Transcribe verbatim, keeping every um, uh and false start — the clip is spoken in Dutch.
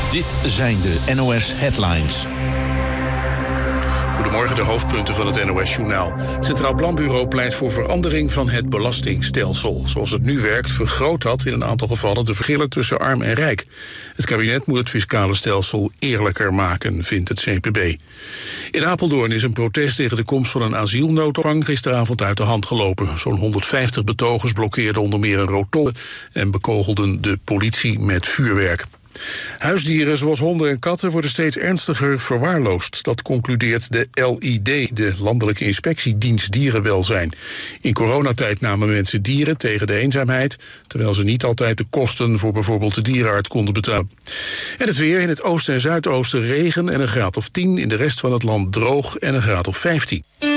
Dit zijn de N O S-headlines. Goedemorgen, de hoofdpunten van het N O S-journaal. Het Centraal Planbureau pleit voor verandering van het belastingstelsel. Zoals het nu werkt vergroot dat in een aantal gevallen de verschillen tussen arm en rijk. Het kabinet moet het fiscale stelsel eerlijker maken, vindt het C P B. In Apeldoorn is een protest tegen de komst van een asielnoodopvang gisteravond uit de hand gelopen. Zo'n honderdvijftig betogers blokkeerden onder meer een rotonde en bekogelden de politie met vuurwerk. Huisdieren zoals honden en katten worden steeds ernstiger verwaarloosd. Dat concludeert de L I D, de Landelijke Inspectiedienst Dierenwelzijn. In coronatijd namen mensen dieren tegen de eenzaamheid, terwijl ze niet altijd de kosten voor bijvoorbeeld de dierenarts konden betalen. En het weer: in het oosten en zuidoosten regen en een graad of tien, in de rest van het land droog en een graad of vijftien.